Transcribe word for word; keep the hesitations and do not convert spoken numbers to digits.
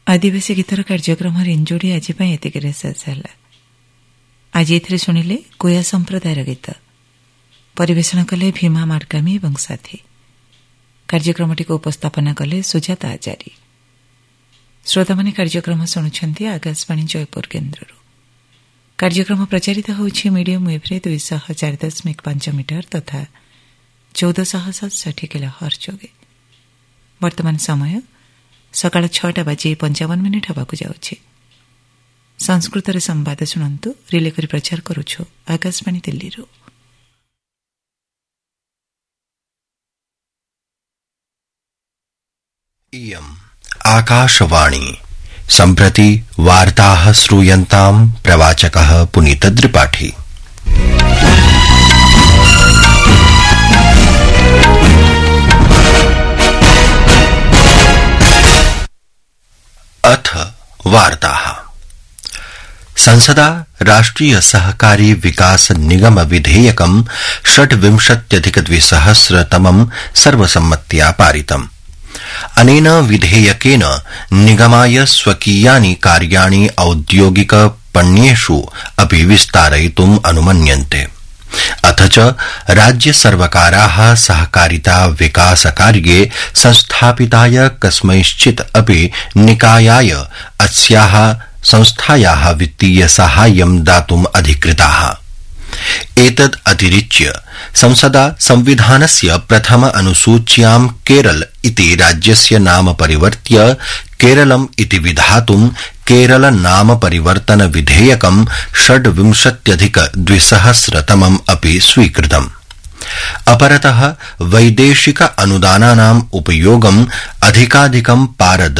आदिवासी गीतर कार्यक्रम रिंजोड़ी आज एतिके शेष है। आज ए शुणिले कोया संप्रदायर गीत परिवेषण कले भीमा मार्गामी और साथी। कार्यक्रमटी को उपस्थापना कले सुजाता आचारी। श्रोता माने कार्यक्रम शुणुछंती आकाशवाणी जयपुर केन्द्र। कार्यक्रम प्रचारित होउछि मीडियम वेव रे दुई सौ चार दशमिक पांच मीटर तथा चौदह सौ सतसठी किलो हर्ट्ज जोगे। वर्तमान समय सकाळ छटा बाजी पंचावन मिनिट हवाकु जाउछि। संस्कृत रे संवाद शुणंतु रिले करी प्रचार करूछु आकाशवाणी दिल्ली रो। इयम् आकाशवाणी सम्प्रति वार्ताः श्रूयन्ताम् प्रवाचकः पुनीत त्रिपाठी। अथ वार्ताः। संसदा राष्ट्रिय सहकारी विकास निगम विधेयकं षड्विंशत्यधिक द्विसहस्रतमं सर्वसम्मत्या पारितम्। अनेन विधेयकेन निगमाय स्वकीयानि कार्याणि औद्योगिक पण्येषु अपि विस्तारयितुम् अनुमन्यन्ते। अथ च राज्य सर्वकाराः सहकारिता विकास कार्ये संस्थापिताय कस्मैश्चित् अपि निकायाय अस्याः संस्थायाः वित्तीय साहाय्यं दातुम् अधिकृताः। एतद् अतिरिच्य संसदा संविधानस्य प्रथम अनुसूच्यां केरल इति राज्यस्य नाम परिवर्त्य केरलम् इति विधातुं केरल नाम परिवर्तन विधेयकं षड्विंशत्यधिक द्विसहस्रतमम् अपि स्वीकृतम्। अपरतः वैदेशिक अनुदानानाम् उपयोगम् अधिकाधिकं पारद